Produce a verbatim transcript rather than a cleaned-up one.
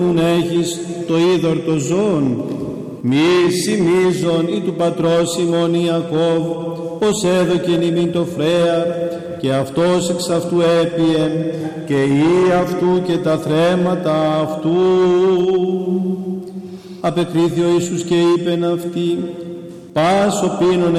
έχεις το είδωρ το ζών, μη σημίζον ή του πατρός ημών Ιακώβ, ως έδωκεν ημίν το φρέαρ, και αυτός εξ αυτού έπιεν, και ή αυτού και τα θρέματα αυτού. Απεκρίθη ο Ιησούς και είπεν αυτοί, πάσο πίνων